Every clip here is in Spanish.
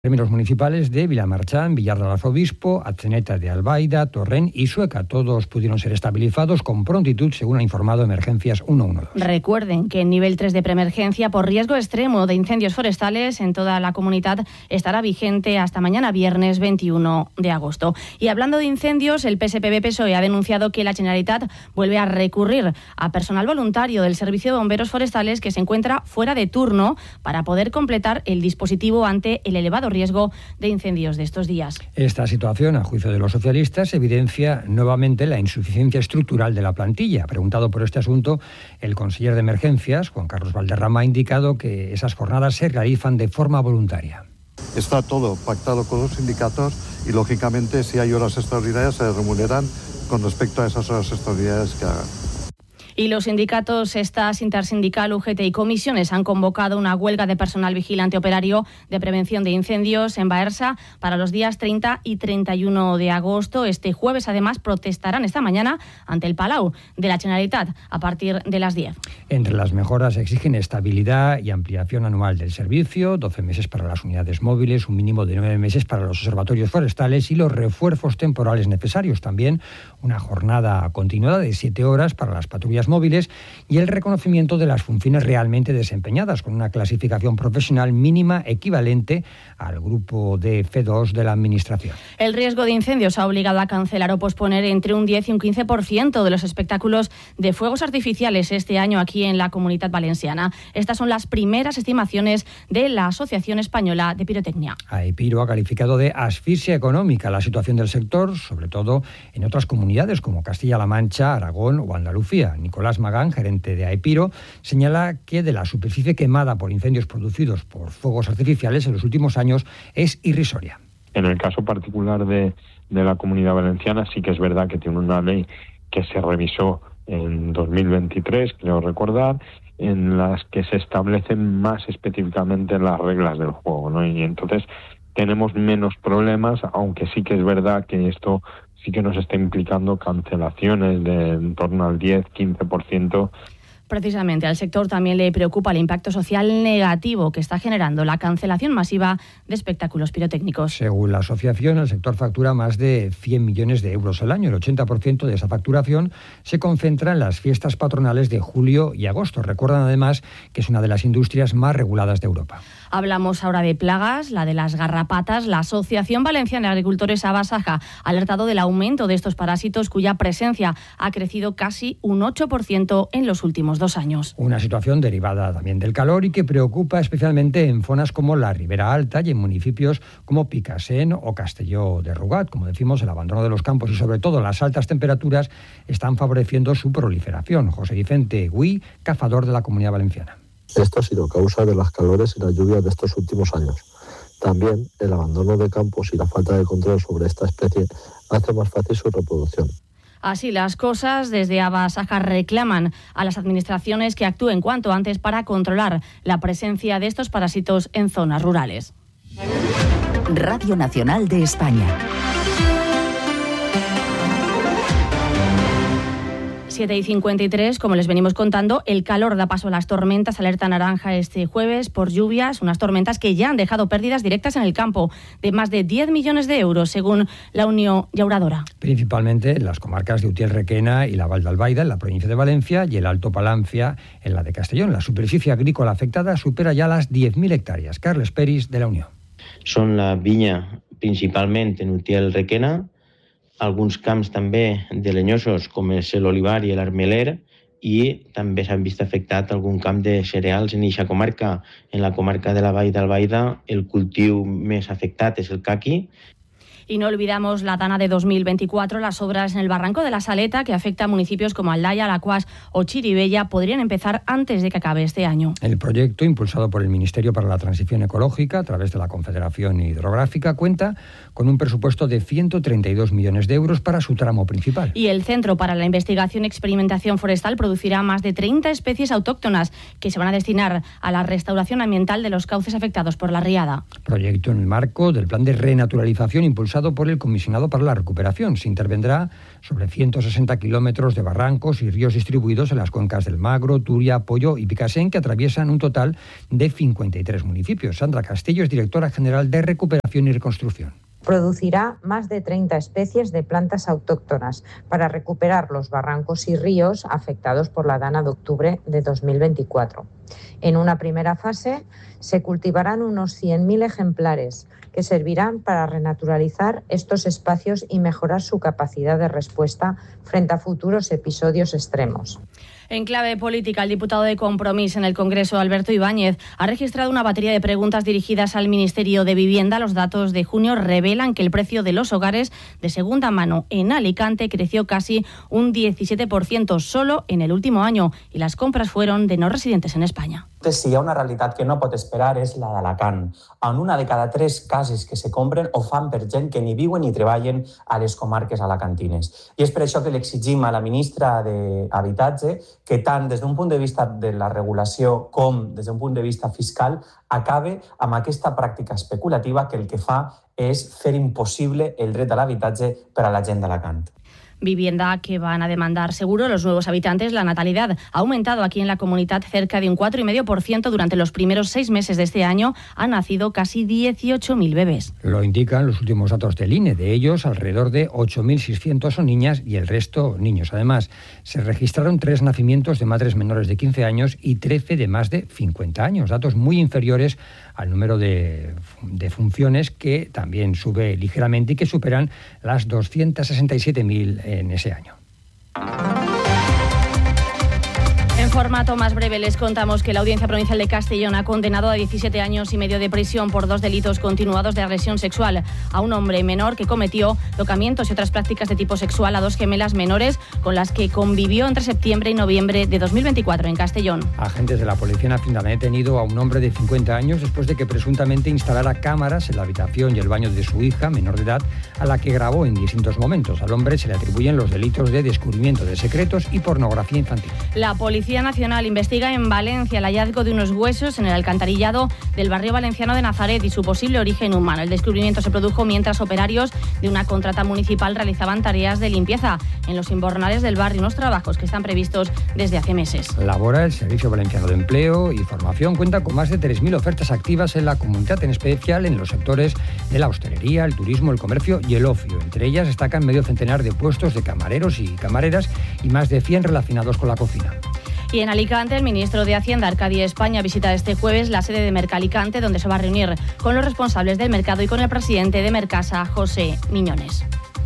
Términos municipales de Vilamarchán, Villar del Arzobispo, Atzeneta de Albaida, Torrent y Sueca. Todos pudieron ser estabilizados con prontitud, según ha informado Emergencias 112. Recuerden que en nivel 3 de preemergencia por riesgo extremo de incendios forestales en toda la comunidad estará vigente hasta mañana viernes 21 de agosto. Y hablando de incendios, el PSPB-PSOE ha denunciado que la Generalitat vuelve a recurrir a personal voluntario del Servicio de Bomberos Forestales que se encuentra fuera de turno para poder completar el dispositivo ante el elevado riesgo de incendios de estos días. Esta situación, a juicio de los socialistas, evidencia nuevamente la insuficiencia estructural de la plantilla. Preguntado por este asunto, el conseller de Emergencias, Juan Carlos Valderrama, ha indicado que esas jornadas se realizan de forma voluntaria. Está todo pactado con los sindicatos y, lógicamente, si hay horas extraordinarias, se remuneran con respecto a esas horas extraordinarias que hagan. Y los sindicatos SESTAS, Intersindical, UGT y Comisiones han convocado una huelga de personal vigilante operario de prevención de incendios en Baersa para los días 30 y 31 de agosto. Este jueves, además, protestarán esta mañana ante el Palau de la Generalitat a partir de las 10. Entre las mejoras exigen estabilidad y ampliación anual del servicio, 12 meses para las unidades móviles, un mínimo de 9 meses para los observatorios forestales y los refuerzos temporales necesarios. También una jornada continuada de 7 horas para las patrullas móviles y el reconocimiento de las funciones realmente desempeñadas con una clasificación profesional mínima equivalente al grupo de F2 de la Administración. El riesgo de incendios ha obligado a cancelar o posponer entre un 10 y un 15% de los espectáculos de fuegos artificiales este año aquí en la Comunidad Valenciana. Estas son las primeras estimaciones de la Asociación Española de Pirotecnia. AEPIRO ha calificado de asfixia económica la situación del sector, sobre todo en otras comunidades como Castilla-La Mancha, Aragón o Andalucía. Nicolás Magán, gerente de AEPIRO, señala que de la superficie quemada por incendios producidos por fuegos artificiales en los últimos años es irrisoria. En el caso particular de la Comunidad Valenciana, sí que es verdad que tiene una ley que se revisó en 2023, creo recordar, en las que se establecen más específicamente las reglas del juego, ¿no? Y entonces tenemos menos problemas, aunque sí que es verdad que esto sí que nos está implicando cancelaciones de en torno al 10-15%. Precisamente al sector también le preocupa el impacto social negativo que está generando la cancelación masiva de espectáculos pirotécnicos. Según la asociación, el sector factura más de 100 millones de euros al año. El 80% de esa facturación se concentra en las fiestas patronales de julio y agosto. Recuerdan además que es una de las industrias más reguladas de Europa. Hablamos ahora de plagas, la de las garrapatas. La Asociación Valenciana de Agricultores Abasaja ha alertado del aumento de estos parásitos cuya presencia ha crecido casi un 8% en los últimos 2 años. Una situación derivada también del calor y que preocupa especialmente en zonas como la Ribera Alta y en municipios como Picassent o Castelló de Rugat. Como decimos, el abandono de los campos y sobre todo las altas temperaturas están favoreciendo su proliferación. José Vicente Gui, cazador de la Comunidad Valenciana. Esto ha sido causa de las calores y las lluvias de estos últimos años. También el abandono de campos y la falta de control sobre esta especie hace más fácil su reproducción. Así las cosas, desde Abasaja reclaman a las administraciones que actúen cuanto antes para controlar la presencia de estos parásitos en zonas rurales. Radio Nacional de España. 7:53, como les venimos contando, el calor da paso a las tormentas. Alerta naranja este jueves por lluvias, unas tormentas que ya han dejado pérdidas directas en el campo de más de 10 millones de euros, según la Unión Llauradora. Principalmente en las comarcas de Utiel-Requena y la Val d'Albaida, en la provincia de Valencia, y el Alto Palancia, en la de Castellón. La superficie agrícola afectada supera ya las 10.000 hectáreas. Carles Peris, de la Unió. Són la vinya, principalment en Utiel-Requena, alguns camps també de lenyosos com és l'olivar i l'armeler, i també s'han vist afectat algun camp de cereals en eixa comarca. En la comarca de la Vall d'Albaida el cultiu més afectat és el caqui. Y no olvidamos la Dana de 2024, las obras en el Barranco de la Saleta, que afecta a municipios como Aldaya, Alacuás o Chirivella, podrían empezar antes de que acabe este año. El proyecto, impulsado por el Ministerio para la Transición Ecológica a través de la Confederación Hidrográfica, cuenta con un presupuesto de 132 millones de euros para su tramo principal. Y el Centro para la Investigación y Experimentación Forestal producirá más de 30 especies autóctonas que se van a destinar a la restauración ambiental de los cauces afectados por la riada. Proyecto en el marco del plan de renaturalización impulsado encabezado por el Comisionado para la Recuperación. Se intervendrá sobre 160 kilómetros de barrancos y ríos distribuidos en las cuencas del Magro, Turia, Poyo y Picassent, que atraviesan un total de 53 municipios. Sandra Castillo es directora general de Recuperación y Reconstrucción. Producirá más de 30 especies de plantas autóctonas para recuperar los barrancos y ríos afectados por la dana de octubre de 2024. En una primera fase se cultivarán unos 100.000 ejemplares que servirán para renaturalizar estos espacios y mejorar su capacidad de respuesta frente a futuros episodios extremos. En clave política, el diputado de Compromís en el Congreso, Alberto Ibáñez, ha registrado una batería de preguntas dirigidas al Ministerio de Vivienda. Los datos de junio revelan que el precio de los hogares de segunda mano en Alicante creció casi un 17% solo en el último año y las compras fueron de no residentes en España. Si hi ha una realitat que no pot esperar és la d'Alacant, on una de cada 3 cases que se compren ho fan per gent que ni viuen ni treballen a les comarques alacantines. I és per això que li exigim a la ministra d'Habitatge que tant des d'un punt de vista de la regulació com des d'un punt de vista fiscal acabe amb aquesta pràctica especulativa que el que fa és fer impossible el dret a l'habitatge per a la gent d'Alacant. Vivienda que van a demandar seguro los nuevos habitantes. La natalidad ha aumentado aquí en la comunidad cerca de un 4,5% durante los primeros 6 meses de este año. Han nacido casi 18.000 bebés. Lo indican los últimos datos del INE. De ellos, alrededor de 8.600 son niñas y el resto niños. Además, se registraron 3 nacimientos de madres menores de 15 años y 13 de más de 50 años. Datos muy inferiores al número de funciones, que también sube ligeramente y que superan las 267.000 en ese año. En formato más breve les contamos que la Audiencia Provincial de Castellón ha condenado a 17 años y medio de prisión por 2 delitos continuados de agresión sexual a un hombre menor que cometió tocamientos y otras prácticas de tipo sexual a 2 gemelas menores con las que convivió entre septiembre y noviembre de 2024 en Castellón. Agentes de la Policía Nacional han detenido a un hombre de 50 años después de que presuntamente instalara cámaras en la habitación y el baño de su hija menor de edad, a la que grabó en distintos momentos. Al hombre se le atribuyen los delitos de descubrimiento de secretos y pornografía infantil. La Policía Nacional investiga en Valencia el hallazgo de unos huesos en el alcantarillado del barrio valenciano de Nazaret y su posible origen humano. El descubrimiento se produjo mientras operarios de una contrata municipal realizaban tareas de limpieza en los invernales del barrio, unos trabajos que están previstos desde hace meses. Labora el Servicio Valenciano de Empleo y Formación. Cuenta con más de 3.000 ofertas activas en la comunidad, en especial en los sectores de la hostelería, el turismo, el comercio y el ocio. Entre ellas destacan medio centenar de puestos de camareros y camareras y más de 100 relacionados con la cocina. Y en Alicante, el ministro de Hacienda, Arcadia España, visita este jueves la sede de Mercalicante, donde se va a reunir con los responsables del mercado y con el presidente de Mercasa, José Miñones.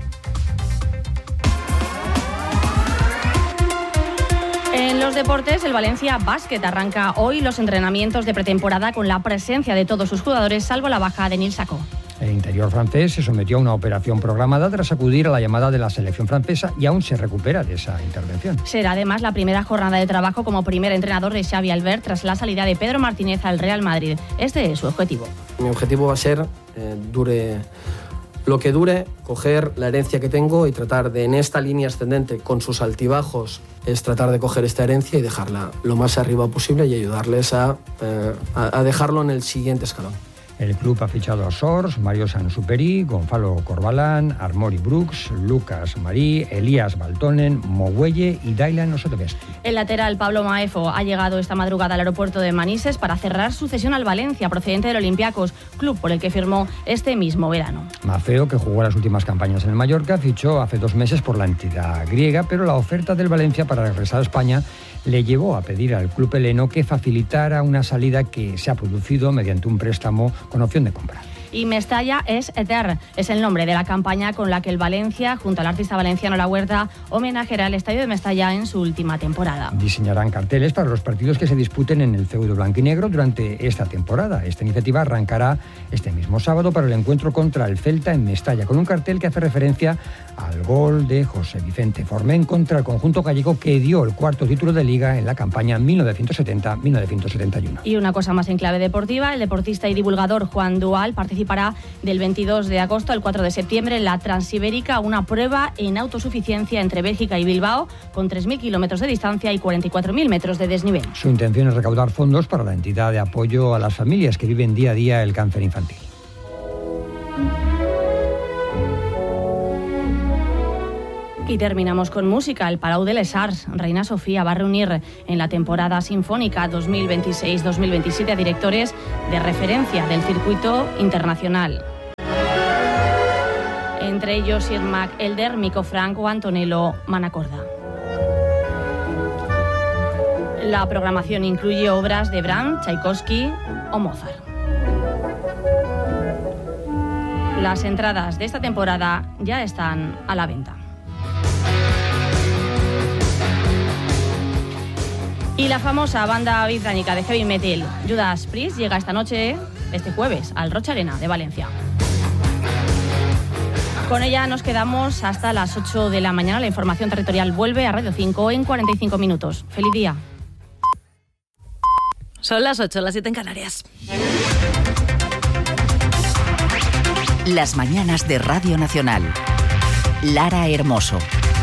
En los deportes, el Valencia Basket arranca hoy los entrenamientos de pretemporada con la presencia de todos sus jugadores, salvo la baja de Nil Sacó. El interior francés se sometió a una operación programada tras acudir a la llamada de la selección francesa y aún se recupera de esa intervención. Será además la primera jornada de trabajo como primer entrenador de Xavi Albert tras la salida de Pedro Martínez al Real Madrid. Este es su objetivo. Mi objetivo va a ser, dure lo que dure, coger la herencia que tengo y tratar de, en esta línea ascendente, con sus altibajos, es tratar de coger esta herencia y dejarla lo más arriba posible y ayudarles a dejarlo en el siguiente escalón. El club ha fichado a Sors, Mario Sansuperi, Gonzalo Corbalán, Armori Brooks, Lucas Marí, Elías Baltonen, Moguelle y Dailan Osotovesti. El lateral Pablo Maefo ha llegado esta madrugada al aeropuerto de Manises para cerrar su cesión al Valencia, procedente del Olympiacos, club por el que firmó este mismo verano. Maffeo, que jugó las últimas campañas en el Mallorca, fichó hace 2 meses por la entidad griega, pero la oferta del Valencia para regresar a España le llevó a pedir al club heleno que facilitara una salida que se ha producido mediante un préstamo con opción de compra. Y Mestalla es Eter, es el nombre de la campaña con la que el Valencia, junto al artista valenciano La Huerta, homenajeará el estadio de Mestalla en su última temporada. Diseñarán carteles para los partidos que se disputen en el feudo blanquinegro durante esta temporada. Esta iniciativa arrancará este mismo sábado para el encuentro contra el Celta en Mestalla, con un cartel que hace referencia al gol de José Vicente Formen contra el conjunto gallego que dio el 4º título de Liga en la campaña 1970-1971. Y una cosa más en clave deportiva, el deportista y divulgador Juan Dual participará del 22 de agosto al 4 de septiembre en la Transibérica, una prueba en autosuficiencia entre Bélgica y Bilbao, con 3.000 kilómetros de distancia y 44.000 metros de desnivel. Su intención es recaudar fondos para la entidad de apoyo a las familias que viven día a día el cáncer infantil. Y terminamos con música. El Palau de les Arts, Reina Sofía, va a reunir en la temporada sinfónica 2026-2027 a directores de referencia del circuito internacional. Entre ellos Sir Mac Elder, Mico Frank o Antonello Manacorda. La programación incluye obras de Brahms, Tchaikovsky o Mozart. Las entradas de esta temporada ya están a la venta. Y la famosa banda británica de heavy metal Judas Priest llega este jueves, al Rocha Arena de Valencia. Con ella nos quedamos hasta las 8 de la mañana. La información territorial vuelve a Radio 5 en 45 minutos. ¡Feliz día! Son las 8, las 7 en Canarias. Las mañanas de Radio Nacional. Lara Hermoso.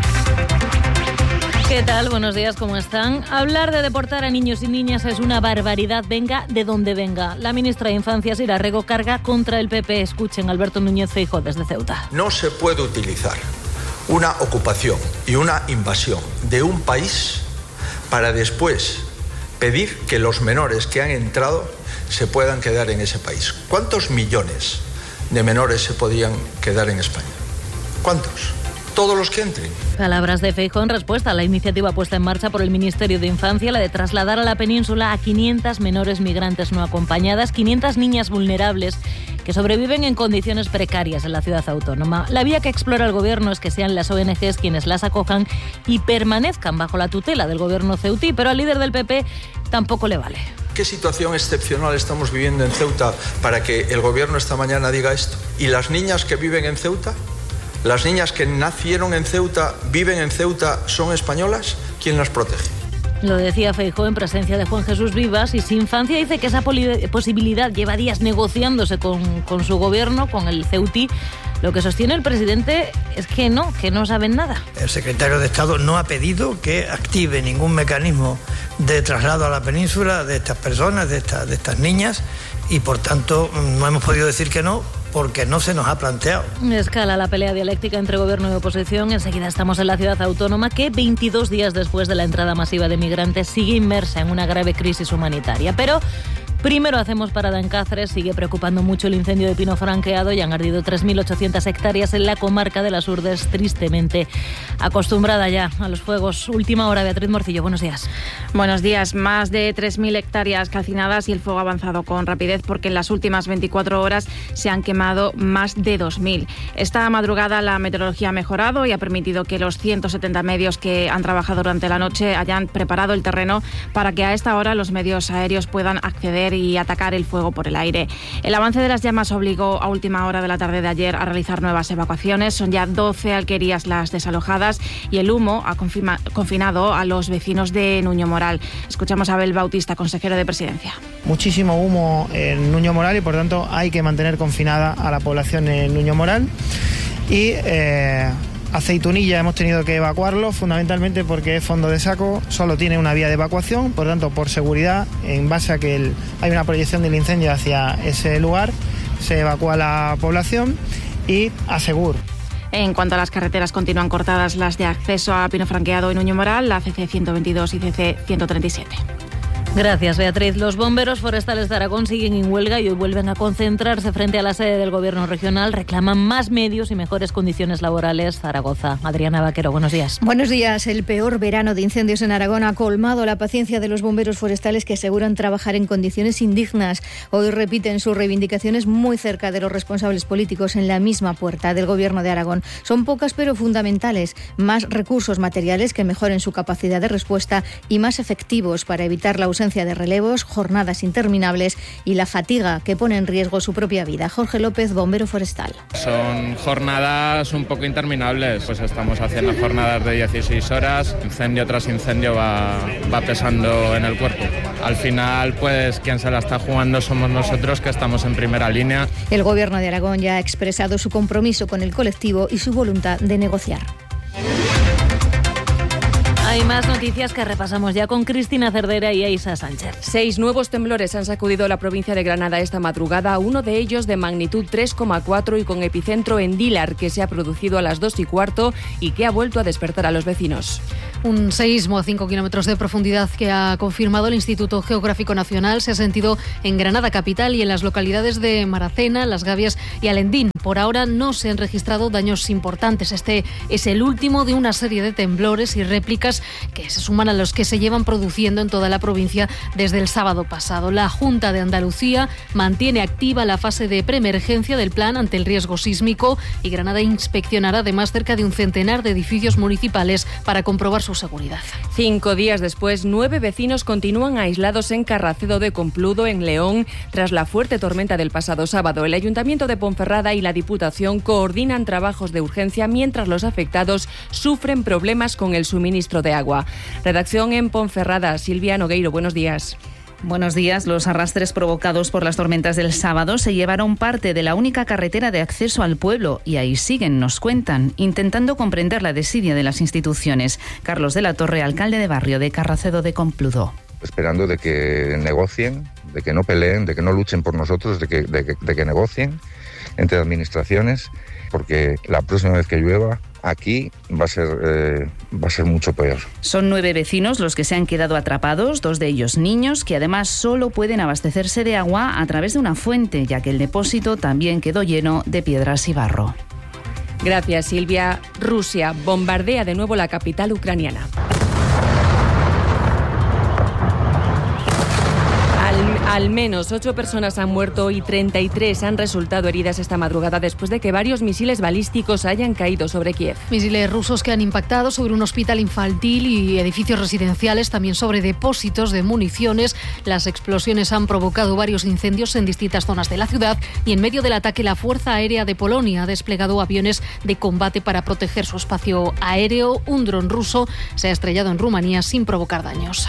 ¿Qué tal? Buenos días, ¿cómo están? Hablar de deportar a niños y niñas es una barbaridad, venga de donde venga. La ministra de Infancia, Sira Rego, carga contra el PP. Escuchen a Alberto Núñez Feijóo desde Ceuta. No se puede utilizar una ocupación y una invasión de un país para después pedir que los menores que han entrado se puedan quedar en ese país. ¿Cuántos millones de menores se podían quedar en España? ¿Cuántos? Todos los que entren. Palabras de Feijóo en respuesta a la iniciativa puesta en marcha por el Ministerio de Infancia, la de trasladar a la península a 500 menores migrantes no acompañadas, 500 niñas vulnerables que sobreviven en condiciones precarias en la ciudad autónoma. La vía que explora el Gobierno es que sean las ONGs quienes las acojan y permanezcan bajo la tutela del Gobierno ceutí, pero al líder del PP tampoco le vale. ¿Qué situación excepcional estamos viviendo en Ceuta para que el Gobierno esta mañana diga esto? ¿Y las niñas que viven en Ceuta? ¿Las niñas que nacieron en Ceuta, viven en Ceuta, son españolas? ¿Quién las protege? Lo decía Feijóo en presencia de Juan Jesús Vivas, y Sin Infancia dice que esa posibilidad lleva días negociándose con su gobierno, con el ceutí. Lo que sostiene el presidente es que no saben nada. El secretario de Estado no ha pedido que active ningún mecanismo de traslado a la península de estas personas, de estas niñas, y por tanto no hemos podido decir que no, porque no se nos ha planteado. Escala la pelea dialéctica entre gobierno y oposición. Enseguida estamos en la ciudad autónoma que 22 días después de la entrada masiva de migrantes sigue inmersa en una grave crisis humanitaria. Pero primero hacemos parada en Cáceres. Sigue preocupando mucho el incendio de pino franqueado y han ardido 3.800 hectáreas en la comarca de las Urdes, tristemente acostumbrada ya a los fuegos. Última hora, Beatriz Morcillo, buenos días. Buenos días. Más de 3.000 hectáreas calcinadas y el fuego ha avanzado con rapidez porque en las últimas 24 horas se han quemado más de 2.000. Esta madrugada la meteorología ha mejorado y ha permitido que los 170 medios que han trabajado durante la noche hayan preparado el terreno para que a esta hora los medios aéreos puedan acceder y atacar el fuego por el aire. El avance de las llamas obligó a última hora de la tarde de ayer a realizar nuevas evacuaciones. Son ya 12 alquerías las desalojadas y el humo ha confinado a los vecinos de Nuño Moral. Escuchamos a Abel Bautista, consejero de Presidencia. Muchísimo humo en Nuño Moral y por tanto hay que mantener confinada a la población en Nuño Moral. Y Aceitunilla hemos tenido que evacuarlo fundamentalmente porque es fondo de saco, solo tiene una vía de evacuación, por tanto por seguridad, en base a que hay una proyección del incendio hacia ese lugar, se evacúa la población y Asegur. En cuanto a las carreteras, continúan cortadas las de acceso a Pino Franqueado y Nuño Moral, la CC 122 y CC 137. Gracias, Beatriz. Los bomberos forestales de Aragón siguen en huelga y hoy vuelven a concentrarse frente a la sede del Gobierno regional. Reclaman más medios y mejores condiciones laborales. Zaragoza. Adriana Vaquero, buenos días. Buenos días. El peor verano de incendios en Aragón ha colmado la paciencia de los bomberos forestales que aseguran trabajar en condiciones indignas. Hoy repiten sus reivindicaciones muy cerca de los responsables políticos en la misma puerta del Gobierno de Aragón. Son pocas pero fundamentales. Más recursos materiales que mejoren su capacidad de respuesta y más efectivos para evitar la ausencia de relevos, jornadas interminables y la fatiga que pone en riesgo su propia vida. Jorge López, bombero forestal. Son jornadas un poco interminables, pues estamos haciendo jornadas de 16 horas, incendio tras incendio va pesando en el cuerpo. Al final, pues quien se la está jugando somos nosotros, que estamos en primera línea. El Gobierno de Aragón ya ha expresado su compromiso con el colectivo y su voluntad de negociar. Hay más noticias que repasamos ya con Cristina Cervera y Aisa Sánchez. 6 nuevos temblores han sacudido la provincia de Granada esta madrugada, uno de ellos de magnitud 3,4 y con epicentro en Dílar, que se ha producido a las 2:15 y que ha vuelto a despertar a los vecinos. Un seísmo a 5 kilómetros de profundidad que ha confirmado el Instituto Geográfico Nacional se ha sentido en Granada capital y en las localidades de Maracena, Las Gavias y Alendín. Por ahora no se han registrado daños importantes. Este es el último de una serie de temblores y réplicas que se suman a los que se llevan produciendo en toda la provincia desde el sábado pasado. La Junta de Andalucía mantiene activa la fase de preemergencia del plan ante el riesgo sísmico y Granada inspeccionará además cerca de un centenar de edificios municipales para comprobar su seguridad. 5 días después, 9 vecinos continúan aislados en Carracedo de Compludo, en León, tras la fuerte tormenta del pasado sábado. El Ayuntamiento de Ponferrada y la Diputación coordinan trabajos de urgencia mientras los afectados sufren problemas con el suministro de agua. Redacción en Ponferrada, Silvia Nogueiro, buenos días. Buenos días. Los arrastres provocados por las tormentas del sábado se llevaron parte de la única carretera de acceso al pueblo y ahí siguen, nos cuentan, intentando comprender la desidia de las instituciones. Carlos de la Torre, alcalde de barrio de Carracedo de Compludo. Esperando de que negocien, de que no peleen, de que no luchen por nosotros, de que negocien entre administraciones, porque la próxima vez que llueva aquí va a ser mucho peor. Son 9 vecinos los que se han quedado atrapados, 2 de ellos niños, que además solo pueden abastecerse de agua a través de una fuente, ya que el depósito también quedó lleno de piedras y barro. Gracias, Silvia. Rusia bombardea de nuevo la capital ucraniana. Al menos 8 personas han muerto y 33 han resultado heridas esta madrugada después de que varios misiles balísticos hayan caído sobre Kiev. Misiles rusos que han impactado sobre un hospital infantil y edificios residenciales, también sobre depósitos de municiones. Las explosiones han provocado varios incendios en distintas zonas de la ciudad y en medio del ataque la Fuerza Aérea de Polonia ha desplegado aviones de combate para proteger su espacio aéreo. Un dron ruso se ha estrellado en Rumanía sin provocar daños.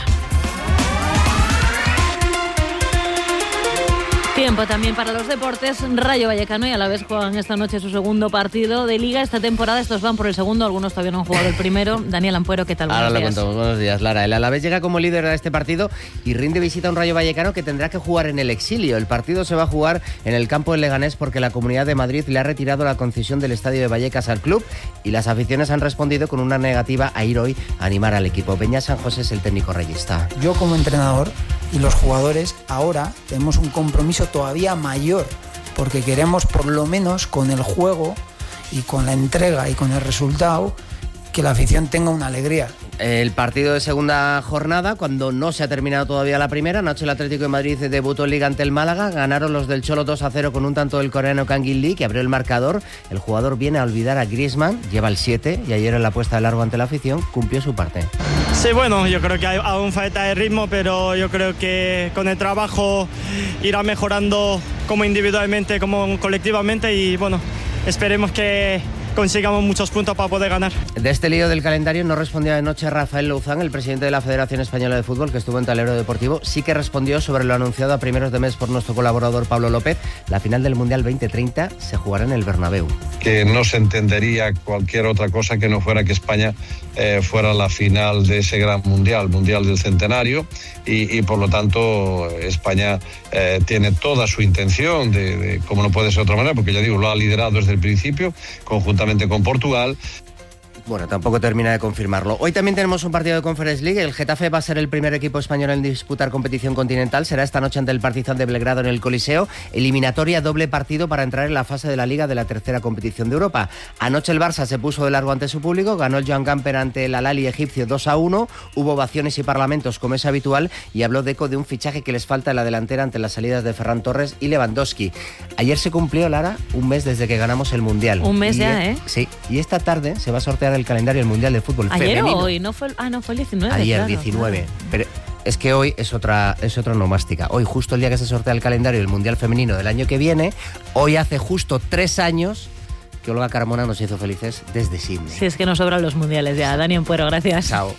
Tiempo también para los deportes. Rayo Vallecano y Alavés juegan esta noche su segundo partido de Liga esta temporada. Estos van por el segundo, algunos todavía no han jugado el primero. Daniel Ampuero, ¿qué tal? Ahora lo contamos. Buenos días, Lara. El Alavés llega como líder de este partido y rinde visita a un Rayo Vallecano que tendrá que jugar en el exilio. El partido se va a jugar en el campo del Leganés porque la Comunidad de Madrid le ha retirado la concesión del estadio de Vallecas al club y las aficiones han respondido con una negativa a ir hoy a animar al equipo. Peña San José es el técnico rayista. Yo como entrenador y los jugadores ahora tenemos un compromiso todavía mayor, porque queremos por lo menos con el juego y con la entrega y con el resultado que la afición tenga una alegría. El partido de segunda jornada, cuando no se ha terminado todavía la primera, anoche el Atlético de Madrid debutó en Liga ante el Málaga, ganaron los del Cholo 2-0 con un tanto del coreano Kangin Lee, que abrió el marcador. El jugador viene a olvidar a Griezmann, lleva el 7 y ayer en la puesta de largo ante la afición cumplió su parte. Sí, bueno, yo creo que aún falta de ritmo, pero yo creo que con el trabajo irá mejorando como individualmente, como colectivamente y bueno, esperemos que consigamos muchos puntos para poder ganar. De este lío del calendario no respondió anoche Rafael Louzán, el presidente de la Federación Española de Fútbol, que estuvo en Tablero Deportivo. Sí que respondió sobre lo anunciado a primeros de mes por nuestro colaborador Pablo López. La final del Mundial 2030 se jugará en el Bernabéu. Que no se entendería cualquier otra cosa que no fuera que España fuera la final de ese gran mundial del centenario y por lo tanto España tiene toda su intención de como no puede ser de otra manera, porque ya digo, lo ha liderado desde el principio, conjuntamente con Portugal. Bueno, tampoco termina de confirmarlo. Hoy también tenemos un partido de Conference League. El Getafe va a ser el primer equipo español en disputar competición continental. Será esta noche ante el Partizan de Belgrado en el Coliseo. Eliminatoria, doble partido para entrar en la fase de la Liga de la tercera competición de Europa. Anoche el Barça se puso de largo ante su público. Ganó el Joan Gamper ante el Al-Ahly egipcio 2-1. Hubo ovaciones y parlamentos como es habitual. Y habló Deco de un fichaje que les falta en la delantera ante las salidas de Ferran Torres y Lewandowski. Ayer se cumplió, Lara, un mes desde que ganamos el Mundial. Un mes ya, ¿eh? Sí. Y esta tarde se va a sortear el calendario del Mundial de Fútbol femenino. ¿Ayer o hoy? No fue el 19. Ayer, claro, 19. Claro. Pero es que hoy es otra nomástica. Hoy, justo el día que se sortea el calendario del Mundial femenino del año que viene, hoy hace justo 3 años que Olga Carmona nos hizo felices desde Sydney. Sí, es que nos sobran los mundiales ya. Dani Ampuero, gracias. Chao.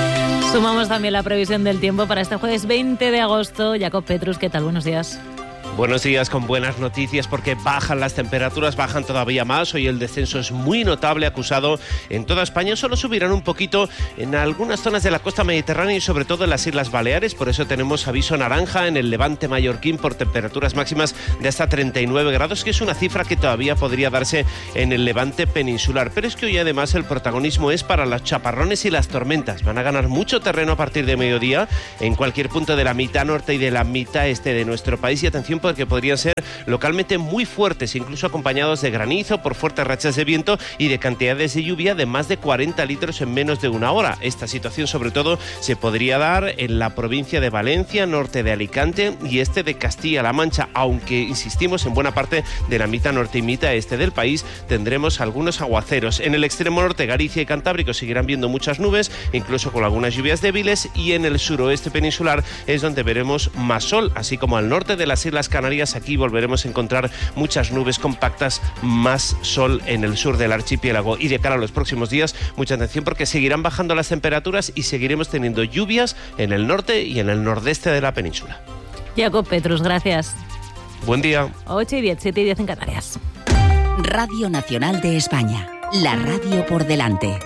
Sumamos también la previsión del tiempo para este jueves 20 de agosto. Jacob Petrus, ¿qué tal? Buenos días. Buenos días con buenas noticias porque bajan las temperaturas, bajan todavía más. Hoy el descenso es muy notable, acusado en toda España. Solo subirán un poquito en algunas zonas de la costa mediterránea y sobre todo en las Islas Baleares. Por eso tenemos aviso naranja en el Levante mallorquín por temperaturas máximas de hasta 39 grados, que es una cifra que todavía podría darse en el Levante peninsular. Pero es que hoy además el protagonismo es para los chaparrones y las tormentas. Van a ganar mucho terreno a partir de mediodía en cualquier punto de la mitad norte y de la mitad este de nuestro país. Y atención, porque podrían ser localmente muy fuertes, incluso acompañados de granizo, por fuertes rachas de viento y de cantidades de lluvia de más de 40 litros en menos de una hora. Esta situación sobre todo se podría dar en la provincia de Valencia, norte de Alicante y este de Castilla-La Mancha, aunque insistimos en buena parte de la mitad norte y mitad este del país tendremos algunos aguaceros. En el extremo norte, Galicia y Cantábrico seguirán viendo muchas nubes, incluso con algunas lluvias débiles, y en el suroeste peninsular es donde veremos más sol, así como al norte de las Islas Canarias. Aquí volveremos a encontrar muchas nubes compactas, más sol en el sur del archipiélago. Y de cara a los próximos días, mucha atención porque seguirán bajando las temperaturas y seguiremos teniendo lluvias en el norte y en el nordeste de la península. Jacob Petrus, gracias. Buen día. 8:10, 7:10 en Canarias. Radio Nacional de España, la radio por delante.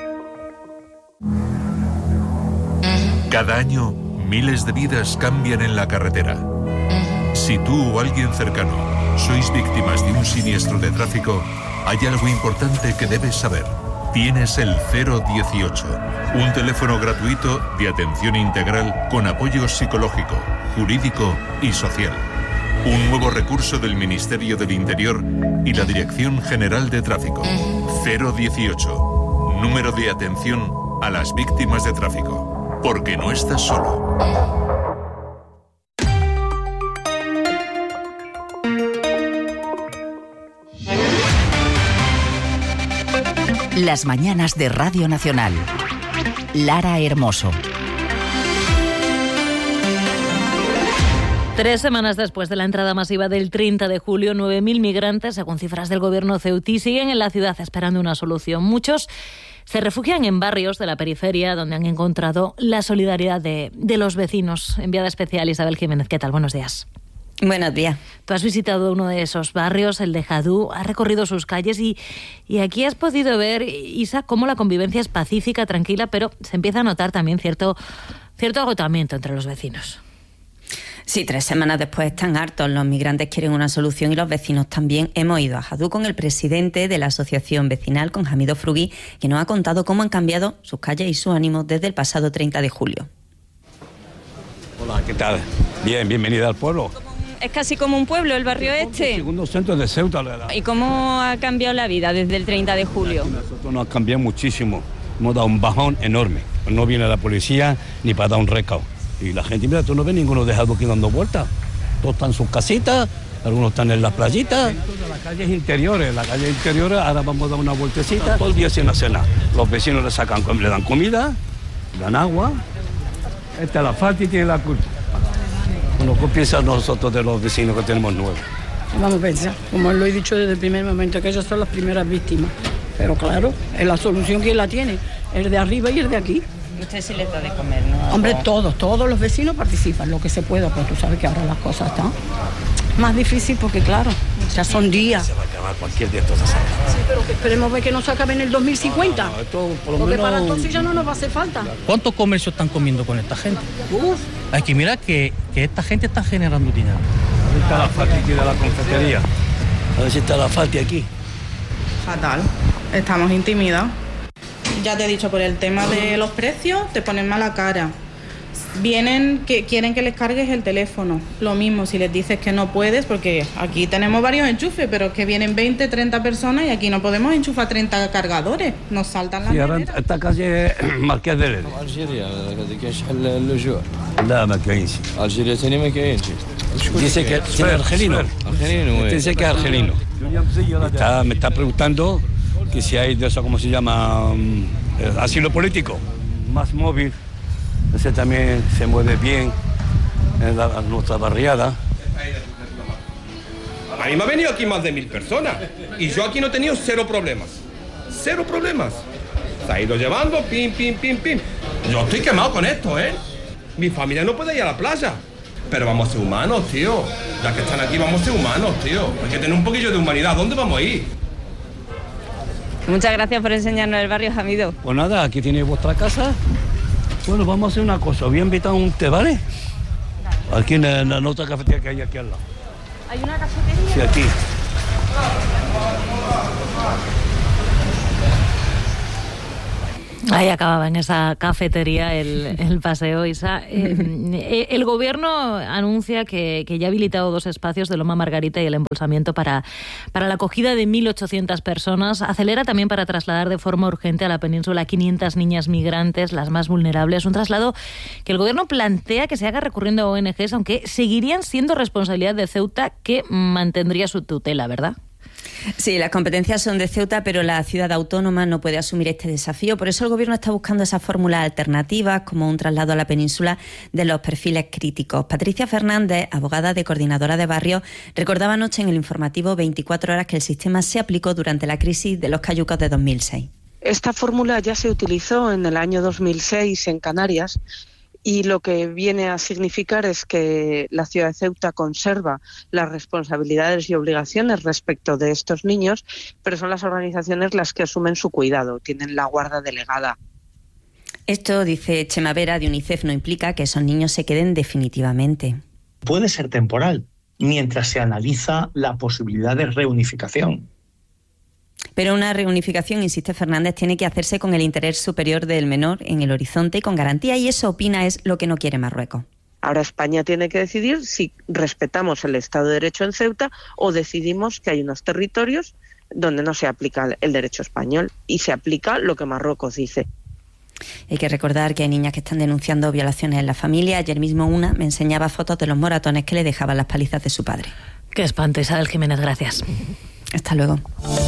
Cada año, miles de vidas cambian en la carretera. Si tú o alguien cercano sois víctimas de un siniestro de tráfico, hay algo importante que debes saber. Tienes el 018, un teléfono gratuito de atención integral con apoyo psicológico, jurídico y social. Un nuevo recurso del Ministerio del Interior y la Dirección General de Tráfico. 018, número de atención a las víctimas de tráfico. Porque no estás solo. Las mañanas de Radio Nacional. Lara Hermoso. 3 semanas después de la entrada masiva del 30 de julio, 9.000 migrantes, según cifras del gobierno ceutí, siguen en la ciudad esperando una solución. Muchos se refugian en barrios de la periferia donde han encontrado la solidaridad de los vecinos. Enviada especial Isabel Jiménez, ¿qué tal? Buenos días. Buenos días. Tú has visitado uno de esos barrios, el de Jadú, has recorrido sus calles y aquí has podido ver, Isa, cómo la convivencia es pacífica, tranquila, pero se empieza a notar también cierto agotamiento entre los vecinos. Sí, 3 semanas después están hartos. Los migrantes quieren una solución y los vecinos también. Hemos ido a Jadú con el presidente de la asociación vecinal, con Hamido Frugui, que nos ha contado cómo han cambiado sus calles y sus ánimos desde el pasado 30 de julio. Hola, ¿qué tal? Bien, bienvenida al pueblo. Es casi como un pueblo el barrio este. El segundo centro de Ceuta, la verdad. ¿Y cómo ha cambiado la vida desde el 30 de julio? Nosotros nos ha cambiado muchísimo. Hemos dado un bajón enorme. No viene la policía ni para dar un recao. Y la gente, mira, tú no ves ninguno dejado aquí dando vueltas. Todos están en sus casitas, algunos están en las playitas. En las calles interiores, ahora vamos a dar una vueltecita. Todo el día sin hacer nada. Los vecinos le dan comida, le dan agua. Esta es la falta y tiene la culpa. Bueno, ¿qué piensan nosotros de los vecinos que tenemos nuevos? Vamos a pensar, como lo he dicho desde el primer momento, que ellos son las primeras víctimas. Pero claro, es la solución que la tiene, el de arriba y el de aquí. Usted sí les da de comer, ¿no? Hombre, todos los vecinos participan, lo que se pueda, pues tú sabes que ahora las cosas están más difíciles porque claro, ya son días. Se va a acabar cualquier día todas esas. Sí, pero que esperemos ver que no se acabe en el 2050. No, esto por lo porque menos... para entonces ya no nos va a hacer falta. ¿Cuántos comercios están comiendo con esta gente? Hay que mirar que esta gente está generando dinero. Ahí está la falta aquí de la confitería. A ver si está la falta aquí. Fatal, estamos intimidados. Ya te he dicho, por el tema de los precios, te ponen mala cara. Vienen que quieren que les cargues el teléfono. Lo mismo, si les dices que no puedes, porque aquí tenemos varios enchufes, pero es que vienen 20, 30 personas y aquí no podemos enchufar 30 cargadores. Nos saltan las neveras. Esta calle es Marqués de Lede. لا ما كاينش. Algeria ثاني ما كاينش. Dice que es argelino. Dice que es argelino. Me está preguntando que si hay de eso, ¿cómo se llama? Asilo político. Más móvil. Ese también se mueve bien en nuestra barriada. A mí me ha venido aquí más de 1000 personas y yo aquí no he tenido cero problemas. Cero problemas. Se ha ido llevando, pim, pim, pim, pim. Yo estoy quemado con esto, ¿eh? Mi familia no puede ir a la playa. Pero vamos a ser humanos, tío. Ya que están aquí, vamos a ser humanos, tío. Hay que tener un poquillo de humanidad. ¿Dónde vamos a ir? Muchas gracias por enseñarnos el barrio, Hamido. Pues nada, aquí tenéis vuestra casa. Bueno, vamos a hacer una cosa. Voy a invitar a un té, ¿vale? Aquí en la otra cafetería que hay aquí al lado. ¿Hay una cafetería? Sí, aquí. Ahí acababa en esa cafetería el paseo, Isa. El gobierno anuncia que ya ha habilitado 2 espacios de Loma Margarita y el embolsamiento para la acogida de 1.800 personas. Acelera también para trasladar de forma urgente a la península 500 niñas migrantes, las más vulnerables. Un traslado que el gobierno plantea que se haga recurriendo a ONGs, aunque seguirían siendo responsabilidad de Ceuta, que mantendría su tutela, ¿verdad? Sí, las competencias son de Ceuta, pero la ciudad autónoma no puede asumir este desafío. Por eso el Gobierno está buscando esas fórmulas alternativas, como un traslado a la península de los perfiles críticos. Patricia Fernández, abogada de Coordinadora de Barrios, recordaba anoche en el informativo 24 horas que el sistema se aplicó durante la crisis de los cayucos de 2006. Esta fórmula ya se utilizó en el año 2006 en Canarias. Y lo que viene a significar es que la ciudad de Ceuta conserva las responsabilidades y obligaciones respecto de estos niños, pero son las organizaciones las que asumen su cuidado, tienen la guarda delegada. Esto, dice Chema Vera de UNICEF, no implica que esos niños se queden definitivamente. Puede ser temporal, mientras se analiza la posibilidad de reunificación. Pero una reunificación, insiste Fernández, tiene que hacerse con el interés superior del menor en el horizonte y con garantía, y eso, opina, es lo que no quiere Marruecos. Ahora España tiene que decidir si respetamos el Estado de Derecho en Ceuta o decidimos que hay unos territorios donde no se aplica el derecho español y se aplica lo que Marruecos dice. Hay que recordar que hay niñas que están denunciando violaciones en la familia. Ayer mismo una me enseñaba fotos de los moratones que le dejaban las palizas de su padre. Qué espanto, Isabel Jiménez, gracias. Hasta luego.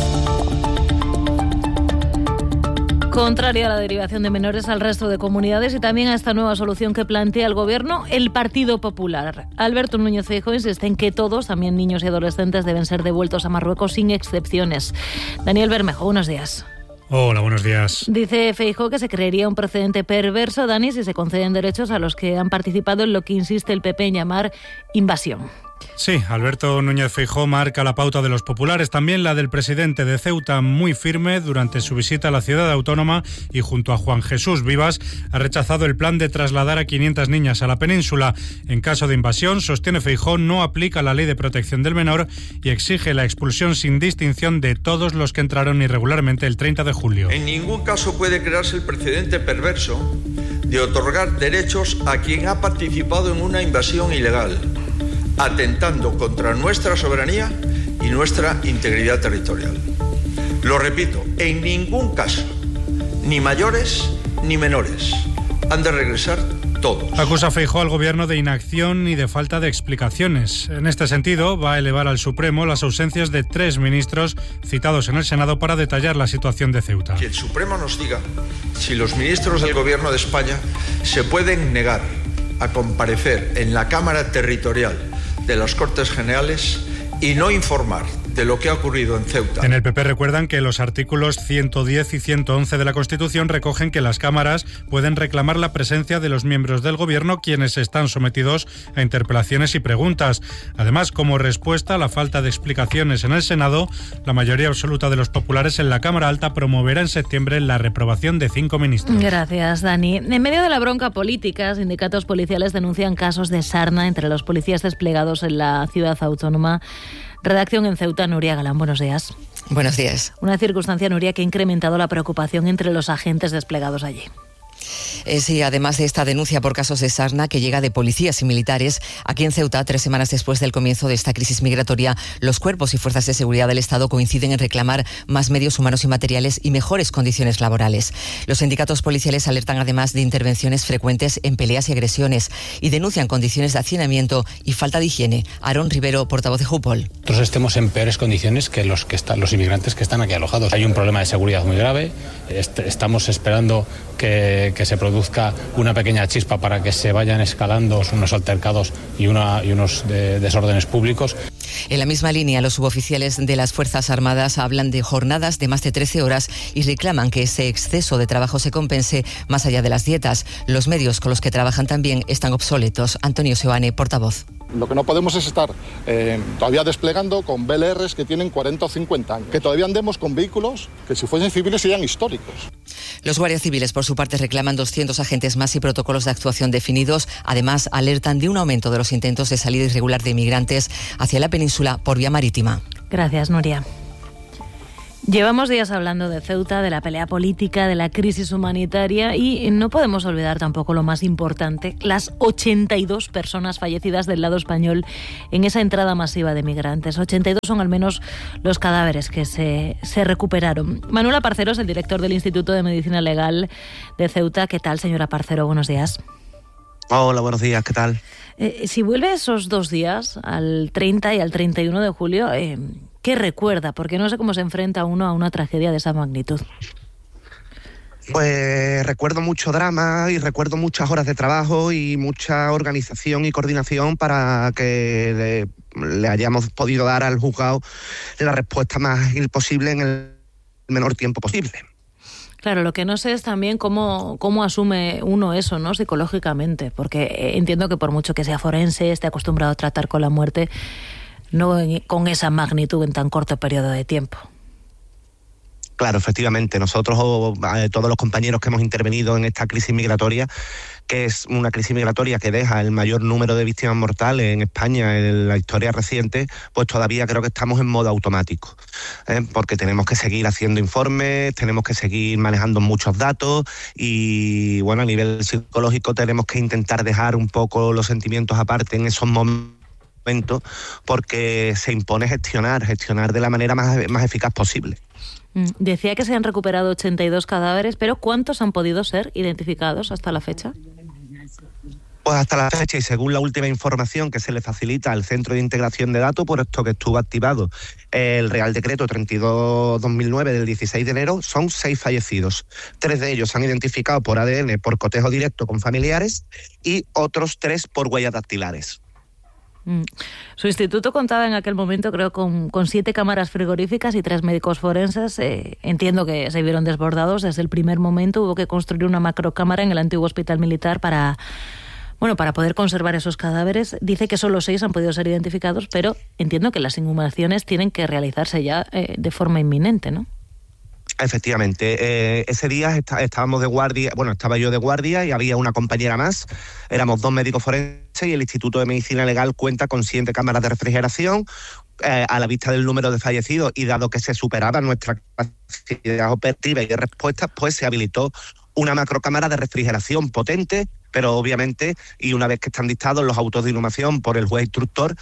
Contraria a la derivación de menores al resto de comunidades y también a esta nueva solución que plantea el Gobierno, el Partido Popular. Alberto Núñez Feijóo insiste en que todos, también niños y adolescentes, deben ser devueltos a Marruecos sin excepciones. Daniel Bermejo, buenos días. Hola, buenos días. Dice Feijóo que se creería un precedente perverso, Dani, si se conceden derechos a los que han participado en lo que insiste el PP en llamar invasión. Sí, Alberto Núñez Feijóo marca la pauta de los populares, también la del presidente de Ceuta, muy firme durante su visita a la ciudad autónoma, y junto a Juan Jesús Vivas ha rechazado el plan de trasladar a 500 niñas a la península. En caso de invasión, sostiene Feijóo, no aplica la ley de protección del menor y exige la expulsión sin distinción de todos los que entraron irregularmente el 30 de julio. En ningún caso puede crearse el precedente perverso de otorgar derechos a quien ha participado en una invasión ilegal, atentando contra nuestra soberanía y nuestra integridad territorial. Lo repito, en ningún caso, ni mayores ni menores, han de regresar todos. Acusa Feijóo al Gobierno de inacción y de falta de explicaciones. En este sentido, va a elevar al Supremo las ausencias de 3 ministros citados en el Senado para detallar la situación de Ceuta. Que el Supremo nos diga si los ministros del Gobierno de España se pueden negar a comparecer en la Cámara Territorial de las Cortes Generales y no informar de lo que ha ocurrido en Ceuta. En el PP recuerdan que los artículos 110 y 111 de la Constitución recogen que las cámaras pueden reclamar la presencia de los miembros del Gobierno, quienes están sometidos a interpelaciones y preguntas. Además, como respuesta a la falta de explicaciones en el Senado, la mayoría absoluta de los populares en la Cámara Alta promoverá en septiembre la reprobación de 5 ministros. Gracias, Dani. En medio de la bronca política, sindicatos policiales denuncian casos de sarna entre los policías desplegados en la ciudad autónoma. Redacción en Ceuta, Nuria Galán, buenos días. Buenos días. Una circunstancia, Nuria, que ha incrementado la preocupación entre los agentes desplegados allí. Sí, además de esta denuncia por casos de sarna que llega de policías y militares, aquí en Ceuta, 3 semanas después del comienzo de esta crisis migratoria, los cuerpos y fuerzas de seguridad del Estado coinciden en reclamar más medios humanos y materiales y mejores condiciones laborales. Los sindicatos policiales alertan además de intervenciones frecuentes en peleas y agresiones y denuncian condiciones de hacinamiento y falta de higiene. Aarón Rivero, portavoz de Jupol. Nosotros estemos en peores condiciones que los inmigrantes que están aquí alojados. Hay un problema de seguridad muy grave. Estamos esperando que se produzca una pequeña chispa para que se vayan escalando unos altercados y unos desórdenes públicos. En la misma línea, los suboficiales de las Fuerzas Armadas hablan de jornadas de más de 13 horas y reclaman que ese exceso de trabajo se compense más allá de las dietas. Los medios con los que trabajan también están obsoletos. Antonio Seoane, portavoz. Lo que no podemos es estar todavía desplegando con BLRs que tienen 40 o 50 años, que todavía andemos con vehículos que si fuesen civiles serían históricos. Los guardias civiles, por su parte, reclaman 200 agentes más y protocolos de actuación definidos. Además, alertan de un aumento de los intentos de salida irregular de inmigrantes hacia la península por vía marítima. Gracias, Nuria. Llevamos días hablando de Ceuta, de la pelea política, de la crisis humanitaria y no podemos olvidar tampoco lo más importante, las 82 personas fallecidas del lado español en esa entrada masiva de migrantes. 82 son al menos los cadáveres que se recuperaron. Manuel Aparcero es el director del Instituto de Medicina Legal de Ceuta. ¿Qué tal, señora Aparcero? Buenos días. Hola, buenos días. ¿Qué tal? Si vuelve esos 2 días, al 30 y al 31 de julio... ¿qué recuerda? Porque no sé cómo se enfrenta uno a una tragedia de esa magnitud. Pues recuerdo mucho drama y recuerdo muchas horas de trabajo y mucha organización y coordinación para que le hayamos podido dar al juzgado la respuesta más ágil posible en el menor tiempo posible. Claro, lo que no sé es también cómo asume uno eso, ¿no?, psicológicamente, porque entiendo que por mucho que sea forense, esté acostumbrado a tratar con la muerte, no con esa magnitud en tan corto periodo de tiempo. Claro, efectivamente. Nosotros, todos los compañeros que hemos intervenido en esta crisis migratoria, que es una crisis migratoria que deja el mayor número de víctimas mortales en España en la historia reciente, pues todavía creo que estamos en modo automático, porque tenemos que seguir haciendo informes, tenemos que seguir manejando muchos datos y, bueno, a nivel psicológico tenemos que intentar dejar un poco los sentimientos aparte en esos momentos, porque se impone gestionar de la manera más eficaz posible. Decía que se han recuperado 82 cadáveres, pero ¿cuántos han podido ser identificados hasta la fecha? Pues hasta la fecha, y según la última información que se le facilita al Centro de Integración de Datos, por esto que estuvo activado el Real Decreto 32/2009 del 16 de enero, son 6 fallecidos. 3 de ellos se han identificado por ADN, por cotejo directo con familiares, y otros 3 por huellas dactilares. Su instituto contaba en aquel momento, creo, con 7 cámaras frigoríficas y 3 médicos forenses. Entiendo que se vieron desbordados desde el primer momento. Hubo que construir una macrocámara en el antiguo hospital militar para poder conservar esos cadáveres. Dice que solo 6 han podido ser identificados, pero entiendo que las inhumaciones tienen que realizarse ya de forma inminente, ¿no? Efectivamente, ese día estábamos de guardia, estaba yo de guardia y había una compañera más, éramos 2 médicos forenses y el Instituto de Medicina Legal cuenta con 7 cámaras de refrigeración. A la vista del número de fallecidos y dado que se superaba nuestra capacidad operativa y de respuesta, pues se habilitó una macrocámara de refrigeración potente, pero obviamente, y una vez que están dictados los autos de inhumación por el juez instructor,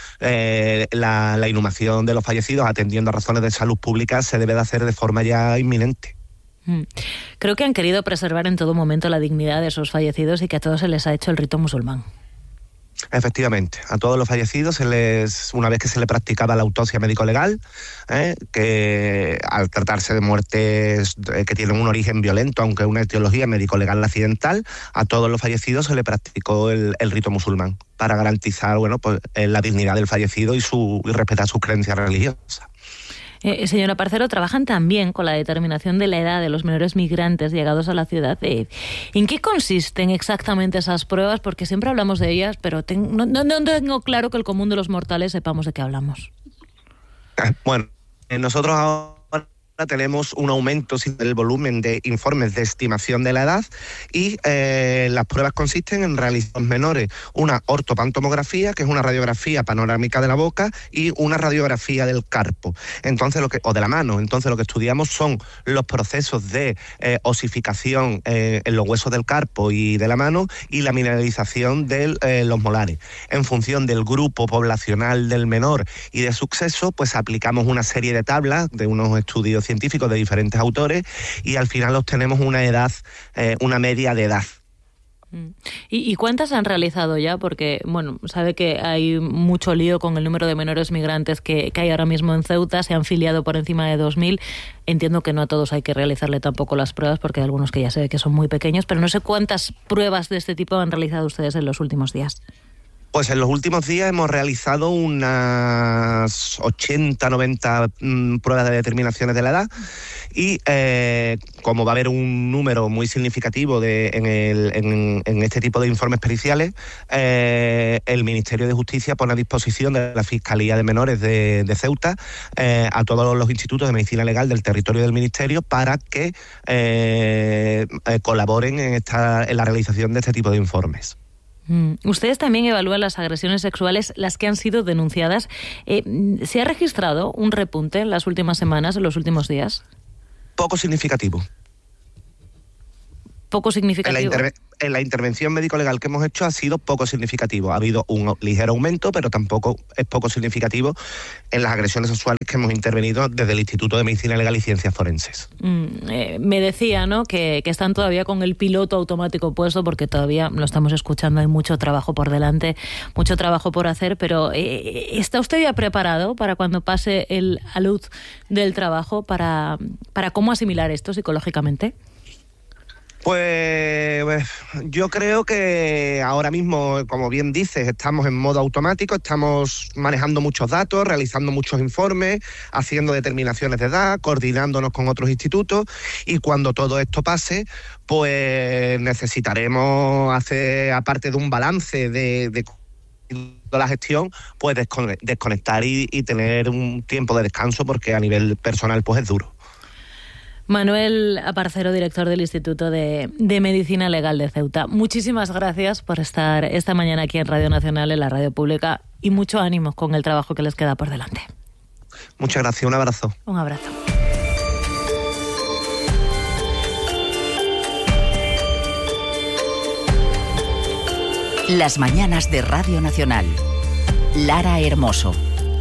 la inhumación de los fallecidos, atendiendo a razones de salud pública, se debe de hacer de forma ya inminente. Creo que han querido preservar en todo momento la dignidad de esos fallecidos y que a todos se les ha hecho el rito musulmán. Efectivamente, a todos los fallecidos, una vez que se le practicaba la autopsia médico-legal, que al tratarse de muertes que tienen un origen violento, aunque una etiología médico-legal accidental, a todos los fallecidos se le practicó el rito musulmán para garantizar la dignidad del fallecido y respetar sus creencias religiosas. Señora Aparcero, trabajan también con la determinación de la edad de los menores migrantes llegados a la ciudad. ¿En qué consisten exactamente esas pruebas? Porque siempre hablamos de ellas, pero no tengo claro que el común de los mortales sepamos de qué hablamos. Bueno, nosotros ahora tenemos un aumento del volumen de informes de estimación de la edad y las pruebas consisten en realizar menores una ortopantomografía, que es una radiografía panorámica de la boca, y una radiografía del carpo, o de la mano. Entonces lo que estudiamos son los procesos de osificación en los huesos del carpo y de la mano y la mineralización de los molares. En función del grupo poblacional del menor y de su sexo, pues aplicamos una serie de tablas de unos estudios científicos de diferentes autores y al final obtenemos una edad, una media de edad. ¿Y cuántas han realizado ya? Porque, sabe que hay mucho lío con el número de menores migrantes que hay ahora mismo en Ceuta. Se han filiado por encima de 2.000. Entiendo que no a todos hay que realizarle tampoco las pruebas, porque hay algunos que ya se ve que son muy pequeños, pero no sé cuántas pruebas de este tipo han realizado ustedes en los últimos días. Pues en los últimos días hemos realizado unas 80-90 pruebas de determinaciones de la edad y como va a haber un número muy significativo en este tipo de informes periciales, el Ministerio de Justicia pone a disposición de la Fiscalía de Menores de Ceuta a todos los institutos de medicina legal del territorio del Ministerio para que colaboren en la realización de este tipo de informes. Ustedes también evalúan las agresiones sexuales, las que han sido denunciadas. ¿Se ha registrado un repunte en las últimas semanas, en los últimos días? Poco significativo. Poco significativo. En la intervención médico-legal que hemos hecho ha sido poco significativo. Ha habido un ligero aumento, pero tampoco es poco significativo en las agresiones sexuales que hemos intervenido desde el Instituto de Medicina Legal y Ciencias Forenses. Me decía, ¿no?, que están todavía con el piloto automático puesto porque todavía lo estamos escuchando, hay mucho trabajo por delante, mucho trabajo por hacer, pero ¿está usted ya preparado para cuando pase el alud del trabajo para cómo asimilar esto psicológicamente? Pues yo creo que ahora mismo, como bien dices, estamos en modo automático, estamos manejando muchos datos, realizando muchos informes, haciendo determinaciones de edad, coordinándonos con otros institutos, y cuando todo esto pase, pues necesitaremos hacer, aparte de un balance de la gestión, pues desconectar y tener un tiempo de descanso, porque a nivel personal pues es duro. Manuel Aparcero, director del Instituto de Medicina Legal de Ceuta. Muchísimas gracias por estar esta mañana aquí en Radio Nacional, en la radio pública, y mucho ánimo con el trabajo que les queda por delante. Muchas gracias, un abrazo. Un abrazo. Las mañanas de Radio Nacional. Lara Hermoso.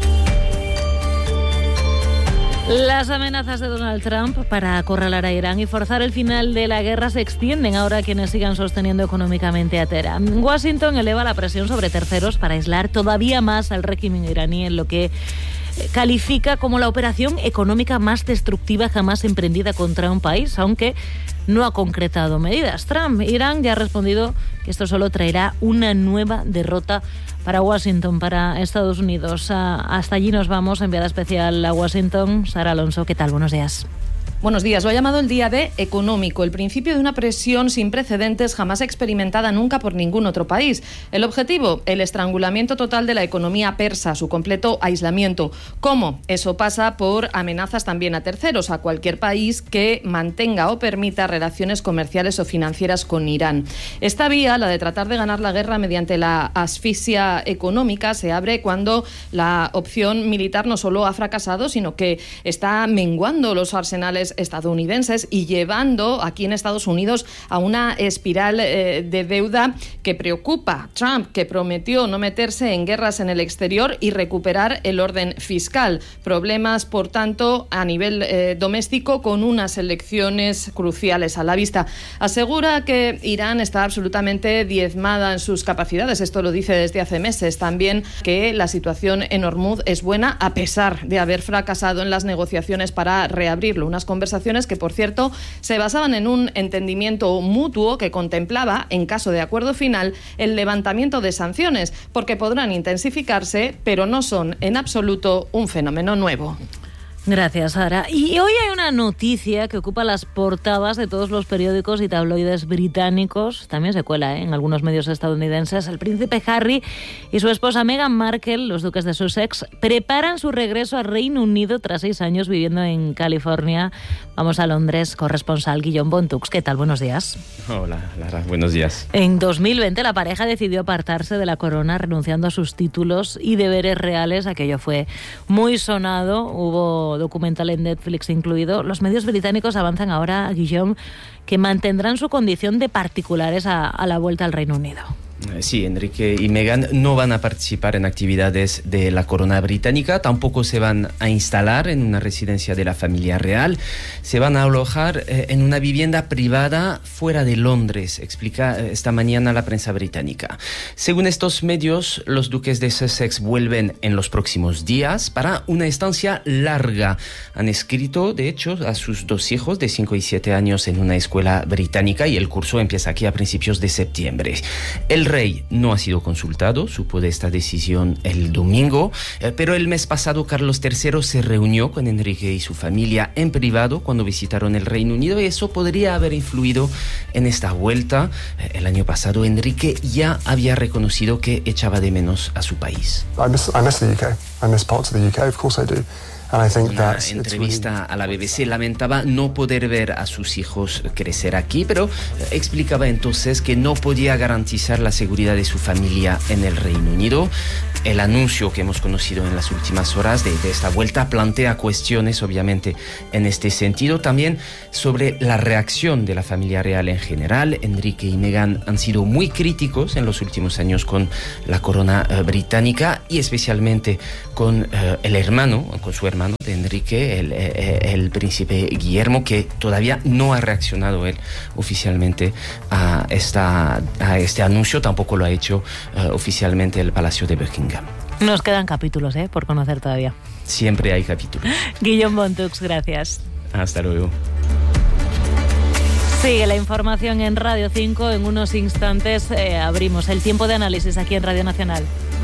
Las amenazas de Donald Trump para acorralar a Irán y forzar el final de la guerra se extienden ahora a quienes sigan sosteniendo económicamente a Teherán. Washington eleva la presión sobre terceros para aislar todavía más al régimen iraní en lo que califica como la operación económica más destructiva jamás emprendida contra un país, aunque no ha concretado medidas. Irán ya ha respondido que esto solo traerá una nueva derrota para Washington, para Estados Unidos. Hasta allí nos vamos, enviada especial a Washington. Sara Alonso, ¿qué tal? Buenos días. Buenos días. Lo ha llamado el Día D económico, el principio de una presión sin precedentes jamás experimentada nunca por ningún otro país. El objetivo, el estrangulamiento total de la economía persa, su completo aislamiento. ¿Cómo? Eso pasa por amenazas también a terceros, a cualquier país que mantenga o permita relaciones comerciales o financieras con Irán. Esta vía, la de tratar de ganar la guerra mediante la asfixia económica, se abre cuando la opción militar no solo ha fracasado, sino que está menguando los arsenales estadounidenses y llevando aquí en Estados Unidos a una espiral de deuda que preocupa. Trump, que prometió no meterse en guerras en el exterior y recuperar el orden fiscal. Problemas, por tanto, a nivel doméstico, con unas elecciones cruciales a la vista. Asegura que Irán está absolutamente diezmada en sus capacidades. Esto lo dice desde hace meses. También que la situación en Hormuz es buena a pesar de haber fracasado en las negociaciones para reabrirlo. Unas conversaciones que, por cierto, se basaban en un entendimiento mutuo que contemplaba, en caso de acuerdo final, el levantamiento de sanciones, porque podrán intensificarse, pero no son en absoluto un fenómeno nuevo. Gracias, Sara. Y hoy hay una noticia que ocupa las portadas de todos los periódicos y tabloides británicos. También se cuela en algunos medios estadounidenses. El príncipe Harry y su esposa Meghan Markle, los duques de Sussex, preparan su regreso al Reino Unido tras 6 años viviendo en California. Vamos a Londres, corresponsal Guillaume Bontux. ¿Qué tal? Buenos días. Hola, Lara. Buenos días. En 2020 la pareja decidió apartarse de la corona renunciando a sus títulos y deberes reales. Aquello fue muy sonado. Hubo documental en Netflix incluido. Los medios británicos avanzan ahora, Guillaume, que mantendrán su condición de particulares a la vuelta al Reino Unido. Sí, Enrique y Meghan no van a participar en actividades de la corona británica, tampoco se van a instalar en una residencia de la familia real, se van a alojar en una vivienda privada fuera de Londres, explica esta mañana la prensa británica. Según estos medios, los duques de Sussex vuelven en los próximos días para una estancia larga. Han escrito, de hecho, a sus 2 hijos de 5 y 7 años en una escuela británica y el curso empieza aquí a principios de septiembre. El rey no ha sido consultado, supo de esta decisión el domingo, pero el mes pasado Carlos III se reunió con Enrique y su familia en privado cuando visitaron el Reino Unido, y eso podría haber influido en esta vuelta. El año pasado Enrique ya había reconocido que echaba de menos a su país. I miss the UK. I miss parts of the UK, of course I do. En una entrevista a la BBC lamentaba no poder ver a sus hijos crecer aquí, pero explicaba entonces que no podía garantizar la seguridad de su familia en el Reino Unido. El anuncio que hemos conocido en las últimas horas de esta vuelta plantea cuestiones, obviamente, en este sentido. También sobre la reacción de la familia real en general. Enrique y Meghan han sido muy críticos en los últimos años con la corona británica, y especialmente con su hermano de Enrique, el príncipe Guillermo, que todavía no ha reaccionado él oficialmente a este anuncio. Tampoco lo ha hecho oficialmente el Palacio de Buckingham. Nos quedan capítulos por conocer todavía. Siempre hay capítulos. Guillaume Bontux, gracias. Hasta luego. Sigue la información en Radio 5. En unos instantes abrimos el tiempo de análisis aquí en Radio Nacional.